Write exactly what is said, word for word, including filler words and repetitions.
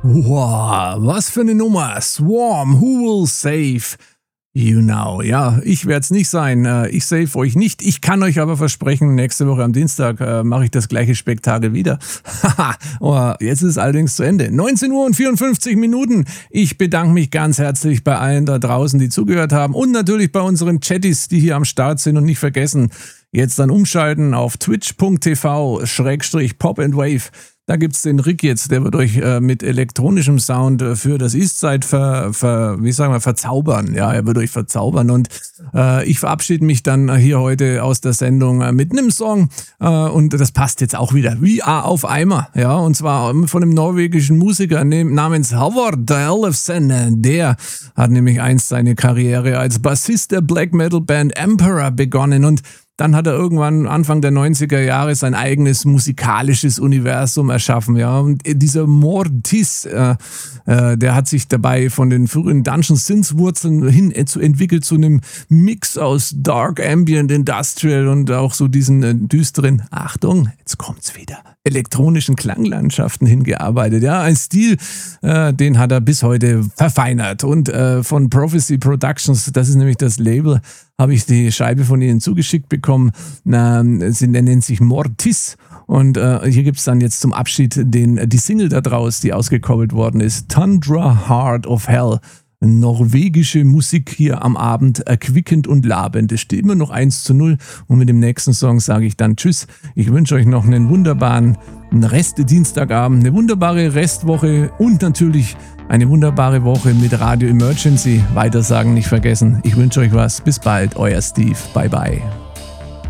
Wow, was für eine Nummer. Swarm, who will save you now? Ja, ich werde es nicht sein. Ich save euch nicht. Ich kann euch aber versprechen, nächste Woche am Dienstag äh, mache ich das gleiche Spektakel wieder. Haha, oh, jetzt ist es allerdings zu Ende. neunzehn Uhr und vierundfünfzig Minuten. Ich bedanke mich ganz herzlich bei allen da draußen, die zugehört haben und natürlich bei unseren Chattis, die hier am Start sind und nicht vergessen, jetzt dann umschalten auf twitch punkt t v schrägstrich pop and wave. Da gibt's den Rick jetzt, der wird euch äh, mit elektronischem Sound äh, für das Eastside ver, ver, wie sagen wir, verzaubern. Ja, er wird euch verzaubern und äh, ich verabschiede mich dann hier heute aus der Sendung äh, mit einem Song äh, und das passt jetzt auch wieder wie A auf Eimer. Ja, und zwar von einem norwegischen Musiker namens Halvard Ellefsen. Der hat nämlich einst seine Karriere als Bassist der Black Metal Band Emperor begonnen und dann hat er irgendwann Anfang der neunziger Jahre sein eigenes musikalisches Universum erschaffen. Ja. Und dieser Mortis, äh, äh, der hat sich dabei von den frühen Dungeon Synth Wurzeln hin äh, zu entwickelt zu einem Mix aus Dark Ambient, Industrial und auch so diesen äh, düsteren, Achtung, jetzt kommt's wieder, elektronischen Klanglandschaften hingearbeitet. Ja, ein Stil, äh, den hat er bis heute verfeinert. Und äh, von Prophecy Productions, das ist nämlich das Label, habe ich die Scheibe von ihnen zugeschickt bekommen. Ähm, sie nennt sich Mortis. Und äh, hier gibt es dann jetzt zum Abschied den, die Single da draus, die ausgekoppelt worden ist. Tundra Heart of Hell. Norwegische Musik hier am Abend, erquickend und labend. Es steht immer noch eins zu null und mit dem nächsten Song sage ich dann Tschüss. Ich wünsche euch noch einen wunderbaren Rest Dienstagabend, eine wunderbare Restwoche und natürlich eine wunderbare Woche mit Radio Emergency. Weitersagen nicht vergessen. Ich wünsche euch was. Bis bald, euer Steve. Bye bye.